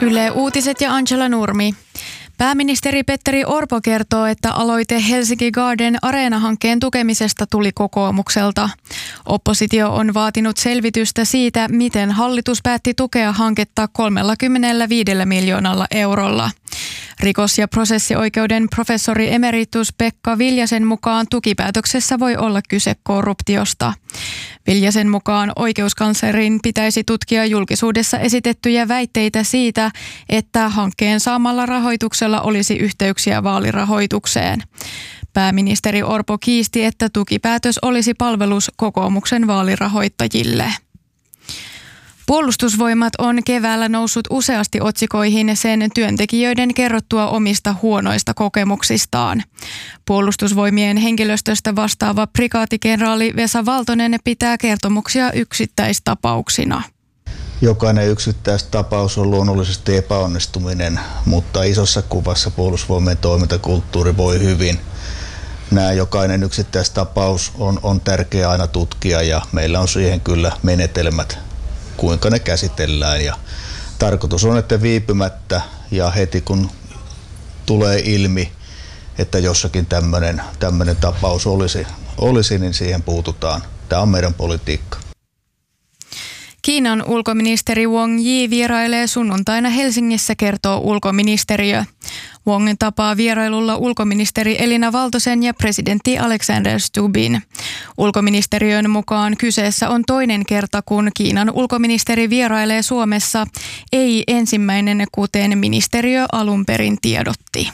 Yle Uutiset ja Angela Nurmi. Pääministeri Petteri Orpo kertoo, että aloite Helsinki Garden Areena-hankkeen tukemisesta tuli kokoomukselta. Oppositio on vaatinut selvitystä siitä, miten hallitus päätti tukea hanketta 35 miljoonalla eurolla. Rikos- ja prosessioikeuden professori emeritus Pekka Viljasen mukaan tukipäätöksessä voi olla kyse korruptiosta. Viljasen mukaan oikeuskanslerin pitäisi tutkia julkisuudessa esitettyjä väitteitä siitä, että hankkeen saamalla rahoituksella olisi yhteyksiä vaalirahoitukseen. Pääministeri Orpo kiisti, että tukipäätös olisi palvelus kokoomuksen vaalirahoittajille. Puolustusvoimat on keväällä noussut useasti otsikoihin sen työntekijöiden kerrottua omista huonoista kokemuksistaan. Puolustusvoimien henkilöstöstä vastaava prikaatikenraali Vesa Valtonen pitää kertomuksia yksittäistapauksina. Jokainen yksittäistapaus on luonnollisesti epäonnistuminen, mutta isossa kuvassa Puolustusvoimien toimintakulttuuri voi hyvin. Jokainen yksittäistapaus on tärkeää aina tutkia ja meillä on siihen kyllä menetelmät, kuinka ne käsitellään. Ja tarkoitus on, että viipymättä ja heti kun tulee ilmi, että jossakin tämmöinen tapaus olisi, niin siihen puututaan. Tämä on meidän politiikka. Kiinan ulkoministeri Wang Yi vierailee sunnuntaina Helsingissä, kertoo ulkoministeriö. Wang tapaa vierailulla ulkoministeri Elina Valtosen ja presidentti Alexander Stubbin. Ulkoministeriön mukaan kyseessä on toinen kerta, kun Kiinan ulkoministeri vierailee Suomessa, ei ensimmäinen, kuten ministeriö alun perin tiedotti.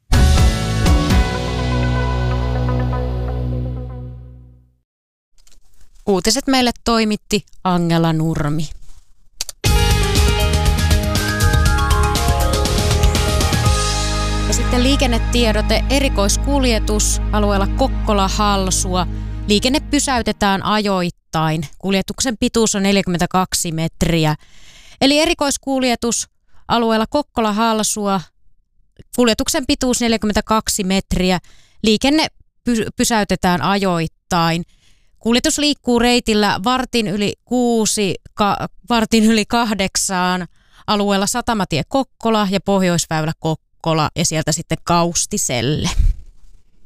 Uutiset meille toimitti Angela Nurmi. Ja sitten liikennetiedote, erikoiskuljetus alueella Kokkola-Halsua. Liikenne pysäytetään ajoittain. Kuljetuksen pituus on 42 metriä. Eli erikoiskuljetus alueella Kokkola-Halsua. Kuljetuksen pituus 42 metriä. Liikenne pysäytetään ajoittain. Kuljetus liikkuu reitillä vartin yli 8 alueella Satamatie Kokkola ja Pohjoisväylä Kokkola ja sieltä sitten Kaustiselle.